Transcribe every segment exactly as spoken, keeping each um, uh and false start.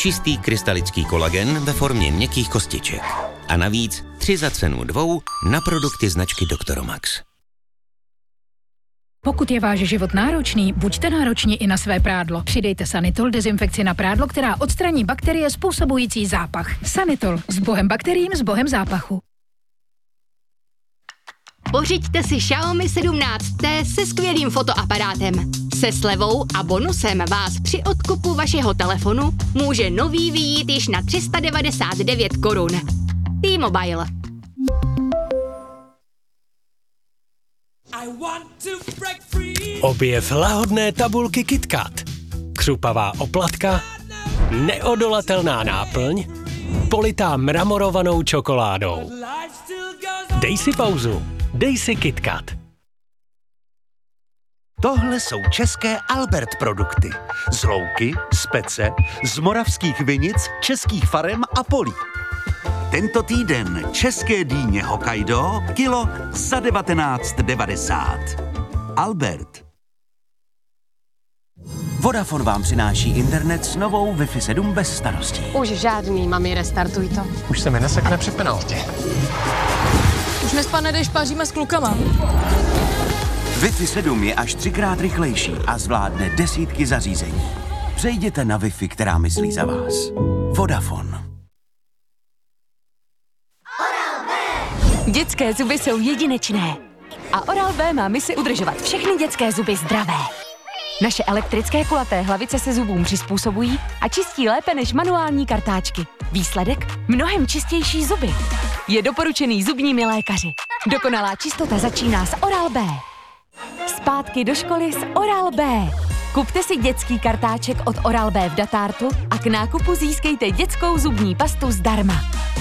Čistý krystalický kolagen ve formě měkkých kostiček. A navíc tři za cenu dvou na produkty značky Doktor-Max. Pokud je váš život náročný, buďte nároční i na své prádlo. Přidejte Sanitol dezinfekci na prádlo, která odstraní bakterie způsobující zápach. Sanitol. S bohem bakteriím, s bohem zápachu. Pořiďte si Xiaomi sedmnáct T se skvělým fotoaparátem. Se slevou a bonusem vás při odkupu vašeho telefonu může nový vyjít již na tři sta devadesát devět korun. T-Mobile. Objev lahodné tabulky KitKat. Křupavá oplatka, neodolatelná náplň, politá mramorovanou čokoládou. Dej si pauzu, dej si KitKat. Tohle jsou české Albert produkty. Z louky, z pece, z moravských vinic, českých farem a polí. Tento týden české dýně Hokkaido kilo za devatenáct devadesát. Albert. Vodafone vám přináší internet s novou Wi-Fi sedm bez starostí. Už žádný, mami, restartuj to. Už se mi nesekne při penaltě. Už nespadne, když páříme s klukama. Wi-Fi sedm je až třikrát rychlejší a zvládne desítky zařízení. Přejděte na Wi-Fi, která myslí za vás. Vodafone. Dětské zuby jsou jedinečné. A Oral-B má misi udržovat všechny dětské zuby zdravé. Naše elektrické kulaté hlavice se zubům přizpůsobují a čistí lépe než manuální kartáčky. Výsledek? Mnohem čistější zuby. Je doporučený zubními lékaři. Dokonalá čistota začíná s Oral-B. Zpátky do školy s Oral-B. Kupte si dětský kartáček od Oral-B v Datartu a k nákupu získejte dětskou zubní pastu zdarma.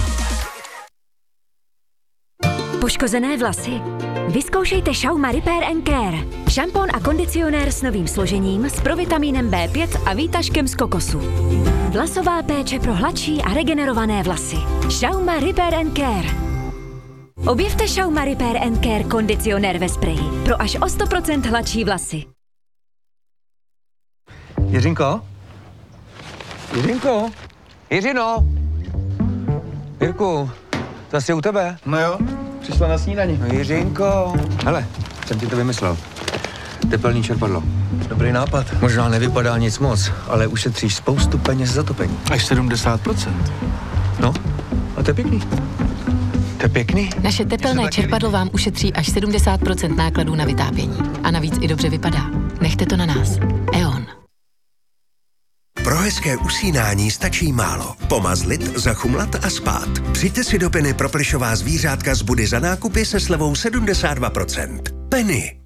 Poškozené vlasy? Vyzkoušejte Schauma Repair and Care. Šampon a kondicionér s novým složením, s provitamínem bé pět a výtažkem z kokosu. Vlasová péče pro hladší a regenerované vlasy. Schauma Repair and Care. Objevte Schauma Repair and Care kondicionér ve spreji pro až o sto procent hladší vlasy. Jiřinko? Jiřinko? Jiřino? Jirku, to asi u tebe? No jo, přišla na snídani. No Jiřinko. Hele, jsem ti to vymyslel. Tepelný čerpadlo. Dobrý nápad. Možná nevypadá nic moc, ale ušetříš spoustu peněz za topení. Až sedmdesát procent. No, a to je pěkný. To je pěkný. Naše tepelné čerpadlo vám ušetří až sedmdesát procent nákladů na vytápění. A navíc i dobře vypadá. Nechte to na nás. E O N. Pro hezké usínání stačí málo. Pomazlit, zachumlat a spát. Přijďte si do Penny pro plišová zvířátka z Budy za nákupy se slevou sedmdesát dva procent. Penny.